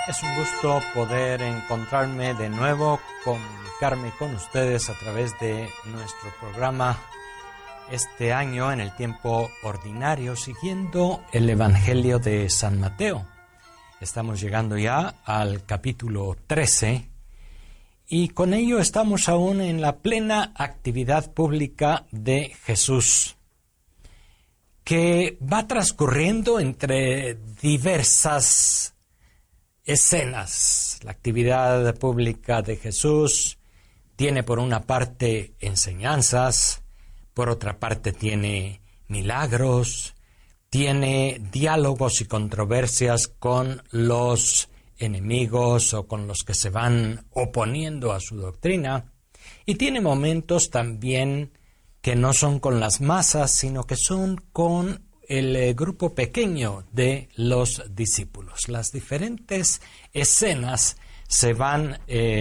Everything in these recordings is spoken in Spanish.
Es un gusto poder encontrarme de nuevo, comunicarme con ustedes a través de nuestro programa este año en el tiempo ordinario, siguiendo el Evangelio de San Mateo. Estamos llegando ya al capítulo 13 y con ello estamos aún en la plena actividad pública de Jesús, que va transcurriendo entre diversas escenas. La actividad pública de Jesús tiene por una parte enseñanzas, por otra parte tiene milagros, tiene diálogos y controversias con los enemigos o con los que se van oponiendo a su doctrina, y tiene momentos también que no son con las masas, sino que son con el grupo pequeño de los discípulos. Las diferentes escenas se van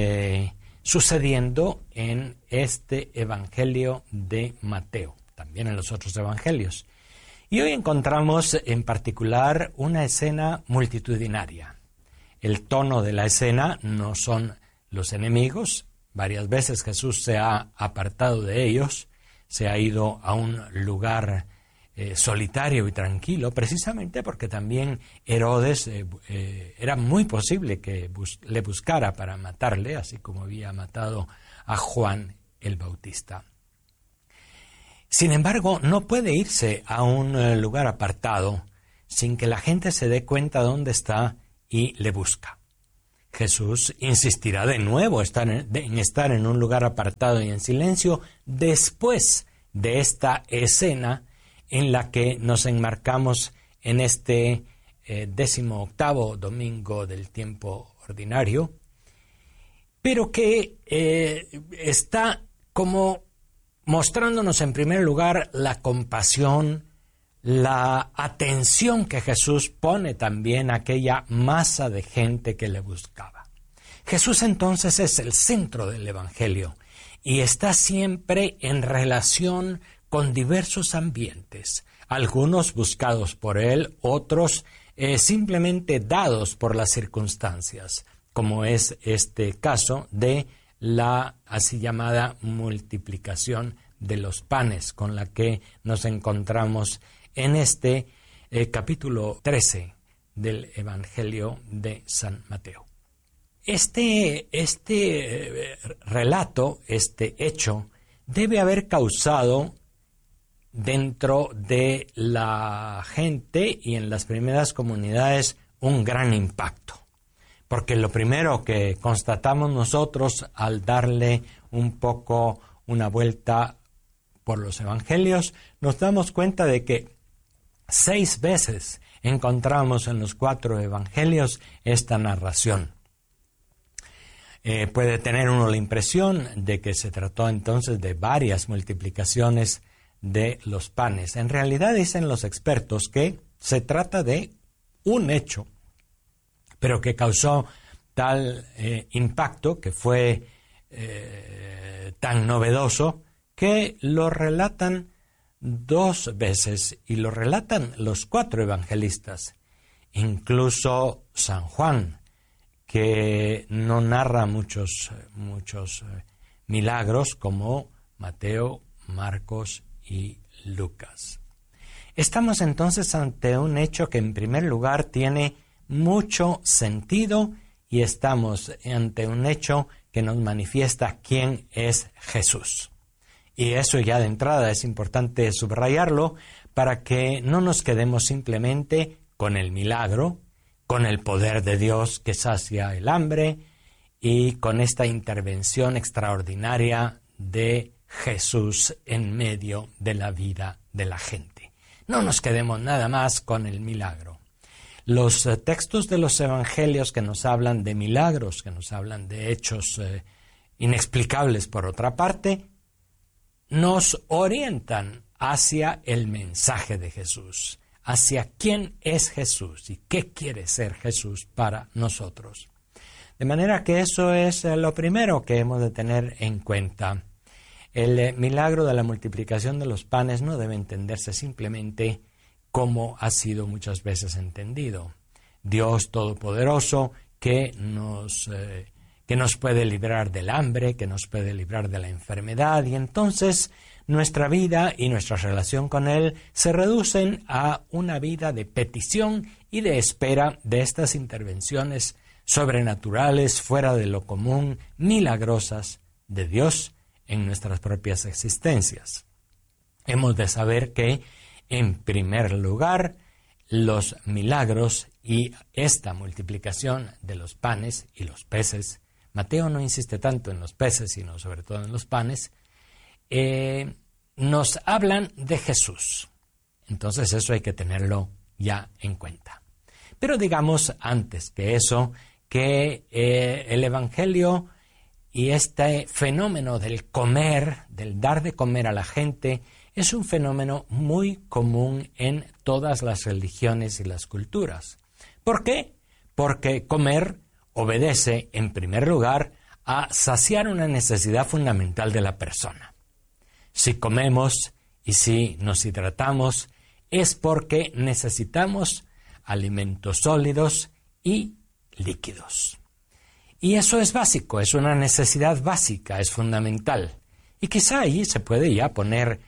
sucediendo en este Evangelio de Mateo, también en los otros evangelios. Y hoy encontramos en particular una escena multitudinaria. El tono de la escena no son los enemigos. Varias veces Jesús se ha apartado de ellos, se ha ido a un lugar solitario y tranquilo, precisamente porque también Herodes era muy posible que le buscara para matarle, así como había matado a Juan el Bautista. Sin embargo, no puede irse a un lugar apartado sin que la gente se dé cuenta dónde está y le busca. Jesús insistirá de nuevo en estar en un lugar apartado y en silencio después de esta escena en la que nos enmarcamos en este 18º domingo del tiempo ordinario, pero que está como mostrándonos en primer lugar la compasión, la atención que Jesús pone también a aquella masa de gente que le buscaba. Jesús entonces es el centro del Evangelio y está siempre en relación con diversos ambientes, algunos buscados por él, otros simplemente dados por las circunstancias, como es este caso de la así llamada multiplicación de los panes, con la que nos encontramos en este capítulo 13 del Evangelio de San Mateo. Este relato, este hecho, debe haber causado dentro de la gente y en las primeras comunidades un gran impacto. Porque lo primero que constatamos nosotros al darle un poco una vuelta por los evangelios, nos damos cuenta de que 6 veces encontramos en los 4 evangelios esta narración. Puede tener uno la impresión de que se trató entonces de varias multiplicaciones de los panes. En realidad dicen los expertos que se trata de un hecho, pero que causó tal impacto, que fue tan novedoso, que lo relatan 2 veces y lo relatan los 4 evangelistas, incluso San Juan, que no narra muchos milagros como Mateo, Marcos y Lucas. Estamos entonces ante un hecho que en primer lugar tiene mucho sentido y estamos ante un hecho que nos manifiesta quién es Jesús. Y eso ya de entrada es importante subrayarlo para que no nos quedemos simplemente con el milagro, con el poder de Dios que sacia el hambre y con esta intervención extraordinaria de Jesús en medio de la vida de la gente. No nos quedemos nada más con el milagro. Los textos de los evangelios que nos hablan de milagros, que nos hablan de hechos inexplicables por otra parte, nos orientan hacia el mensaje de Jesús, hacia quién es Jesús y qué quiere ser Jesús para nosotros. De manera que eso es lo primero que hemos de tener en cuenta. El milagro de la multiplicación de los panes no debe entenderse simplemente como ha sido muchas veces entendido. Dios Todopoderoso que nos puede librar del hambre, que nos puede librar de la enfermedad, y entonces nuestra vida y nuestra relación con Él se reducen a una vida de petición y de espera de estas intervenciones sobrenaturales, fuera de lo común, milagrosas de Dios en nuestras propias existencias. Hemos de saber que, en primer lugar, los milagros y esta multiplicación de los panes y los peces, Mateo no insiste tanto en los peces, sino sobre todo en los panes, nos hablan de Jesús. Entonces eso hay que tenerlo ya en cuenta. Pero digamos antes que eso, que el Evangelio y este fenómeno del comer, del dar de comer a la gente, es un fenómeno muy común en todas las religiones y las culturas. ¿Por qué? Porque comer obedece, en primer lugar, a saciar una necesidad fundamental de la persona. Si comemos y si nos hidratamos, es porque necesitamos alimentos sólidos y líquidos. Y eso es básico, es una necesidad básica, es fundamental. Y quizá ahí se puede ya poner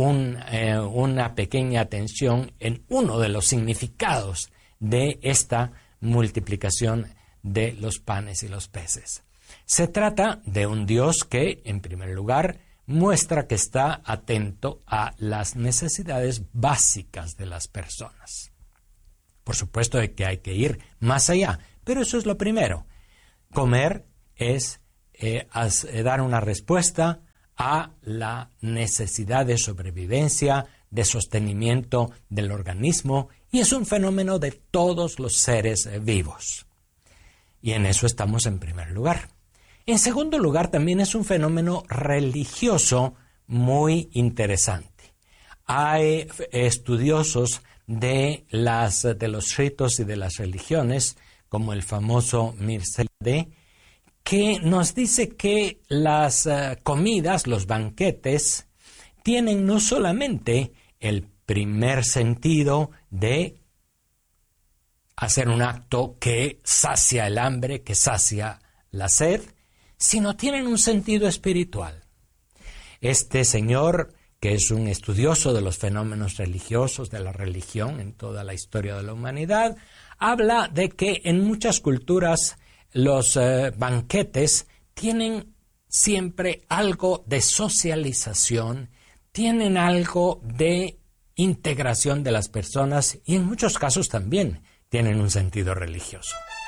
una pequeña atención en uno de los significados de esta multiplicación de los panes y los peces. Se trata de un Dios que, en primer lugar, muestra que está atento a las necesidades básicas de las personas. Por supuesto que hay que ir más allá, pero eso es lo primero. Comer es dar una respuesta a la necesidad de sobrevivencia, de sostenimiento del organismo, y es un fenómeno de todos los seres vivos. Y en eso estamos en primer lugar. En segundo lugar, también es un fenómeno religioso muy interesante. Hay estudiosos de los ritos y de las religiones, como el famoso Mircea Eliade, que nos dice que las comidas, los banquetes, tienen no solamente el primer sentido de hacer un acto que sacia el hambre, que sacia la sed, sino tienen un sentido espiritual. Este señor, que es un estudioso de los fenómenos religiosos, de la religión en toda la historia de la humanidad, habla de que en muchas culturas los banquetes tienen siempre algo de socialización, tienen algo de integración de las personas y en muchos casos también tienen un sentido religioso.